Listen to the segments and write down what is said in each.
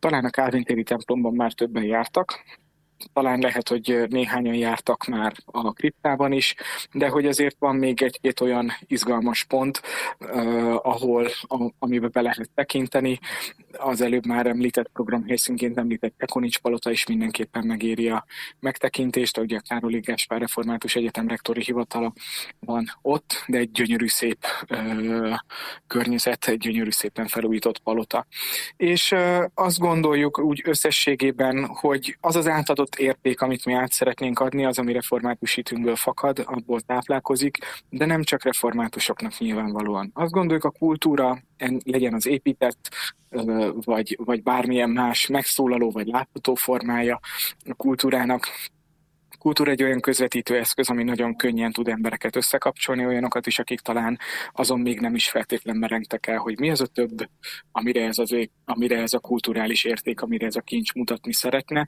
Talán a Kálvin téri templomban már többen jártak, talán lehet, hogy néhányan jártak már a kriptában is, de hogy azért van még egy-két olyan izgalmas pont, amiben be lehet tekinteni. Az előbb már említett programhészínként említett Pekonics palota is mindenképpen megéri a megtekintést, ugye a Károly Gáspár Református Egyetem rektori hivatala van ott, de egy gyönyörű szép környezet, egy gyönyörű szépen felújított palota. És azt gondoljuk úgy összességében, hogy az az átadott érték, amit mi át szeretnénk adni, az, ami református hitünkből fakad, abból táplálkozik, de nem csak reformátusoknak nyilvánvalóan. Azt gondoljuk, a kultúra, legyen az épített, vagy bármilyen más megszólaló vagy látható formája a kultúrának. A kultúra egy olyan közvetítő eszköz, ami nagyon könnyen tud embereket összekapcsolni, olyanokat is, akik talán azon még nem is feltétlenül merengtek el, hogy mi az a több, amire ez a kulturális érték, amire ez a kincs mutatni szeretne,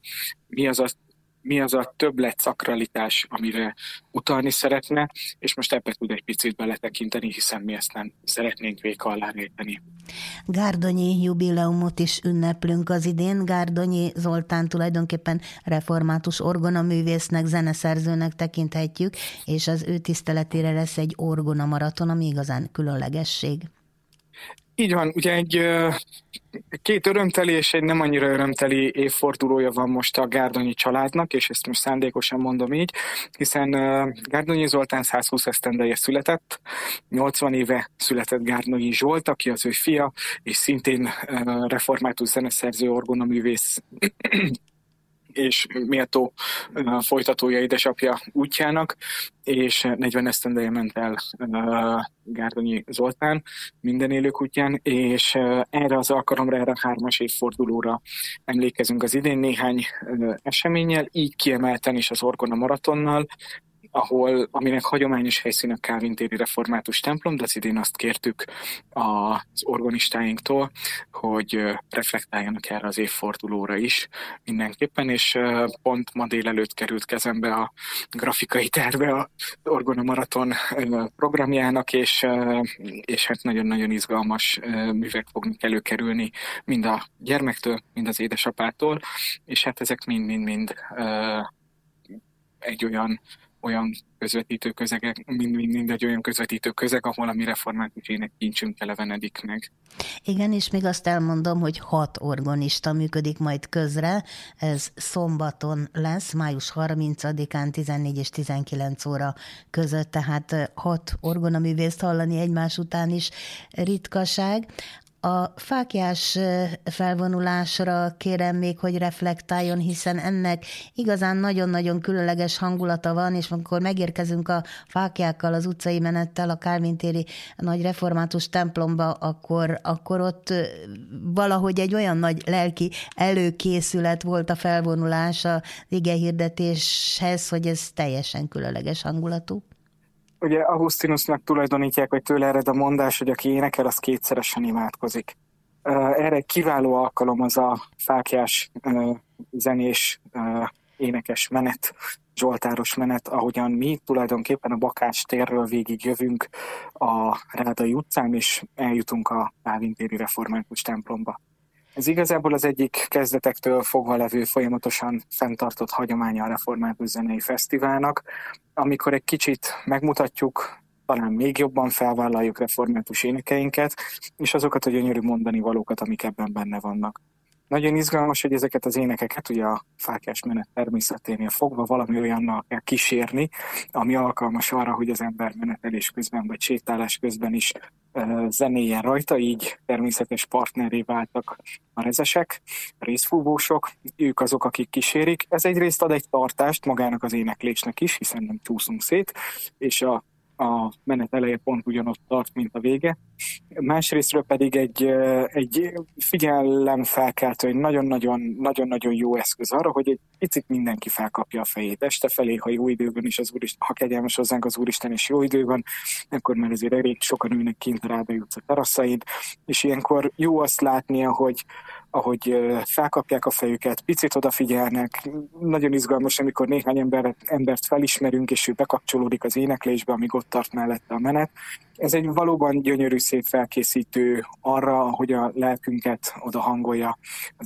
mi az a többlet szakralitás, amire utalni szeretne, és most ebbe tud egy picit beletekinteni, hiszen mi ezt nem szeretnénk véka alá rejteni. Gárdonyi jubileumot is ünneplünk az idén. Gárdonyi Zoltán tulajdonképpen református orgonaművésznek, zeneszerzőnek tekinthetjük, és az ő tiszteletére lesz egy orgonamaraton, ami igazán különlegesség. Így van, ugye két örömteli és egy nem annyira örömteli évfordulója van most a Gárdonyi családnak, és ezt most szándékosan mondom így, hiszen Gárdonyi Zoltán 120 esztendeje született, 80 éve született Gárdonyi Zsolt, aki az ő fia, és szintén református zeneszerző, orgonaművész, és méltó folytatója édesapja útjának, és 40 esztendeje ment el Gárdonyi Zoltán minden élők útján, és erre az alkalomra, erre a 3-as évfordulóra emlékezünk az idén néhány eseménnyel, így kiemelten is az Orgona Maratonnal, aminek hagyományos helyszín a Kálvin téri református templom, de az idén azt kértük az orgonistáinktól, hogy reflektáljanak erre az évfordulóra is mindenképpen, és pont ma délelőtt került kezembe a grafikai terve az Orgona Maraton programjának, és hát nagyon-nagyon izgalmas művek fognak előkerülni mind a gyermektől, mind az édesapától, és hát ezek mind-mind egy olyan közvetítő közegek, mind egy olyan közvetítő közeg, ahol a mi református énekkincsünk elevenedik meg. Igen, és még azt elmondom, hogy 6 orgonista működik majd közre. Ez szombaton lesz, május 30-án 14 és 19 óra között, tehát 6 orgonaművészt hallani egymás után is ritkaság. A fáklyás felvonulásra kérem még, hogy reflektáljon, hiszen ennek igazán nagyon-nagyon különleges hangulata van, és amikor megérkezünk a fáklyákkal, az utcai menettel a Kálvin téri nagy református templomba, akkor ott valahogy egy olyan nagy lelki előkészület volt a felvonulás az igehirdetéshez, hogy ez teljesen különleges hangulatú. Ugye Augustinusnak tulajdonítják, hogy tőle ered a mondás, hogy aki énekel, az kétszeresen imádkozik. Erre egy kiváló alkalom az a fáklyás zenés énekes menet, zsoltáros menet, ahogyan mi tulajdonképpen a Bakács térről végig jövünk a Rádai utcán, és eljutunk a Kálvin téri református templomba. Ez igazából az egyik kezdetektől fogva levő, folyamatosan fenntartott hagyománya a Református Zenei Fesztiválnak, amikor egy kicsit megmutatjuk, talán még jobban felvállaljuk református énekeinket, és azokat a gyönyörű mondani valókat, amik ebben benne vannak. Nagyon izgalmas, hogy ezeket az énekeket ugye a fáklyás menet természeténél fogva valami olyannal kell kísérni, ami alkalmas arra, hogy az ember menetelés közben vagy sétálás közben is zenéljen rajta, így természetes partnerré váltak a rezesek, a részfúvósok, ők azok, akik kísérik. Ez egyrészt ad egy tartást magának az éneklésnek is, hiszen nem csúszunk szét, és a menet eleje pont ugyanott tart, mint a vége. Másrésztről pedig egy figyelemfelkeltő, egy nagyon-nagyon jó eszköz arra, hogy egy picit mindenki felkapja a fejét. Este felé, ha jó időben is ha kegyelmes hozzánk az Úristen és jó időben, akkor már azért elég sokan ülnek kint a Rádai utca teraszain, és ilyenkor jó azt látnia, ahogy felkapják a fejüket, picit odafigyelnek. Nagyon izgalmas, amikor néhány embert felismerünk, és ő bekapcsolódik az éneklésbe, amíg ott tart mellette a menet. Ez egy valóban gyönyörű, szép felkészítő arra, hogy a lelkünket oda hangolja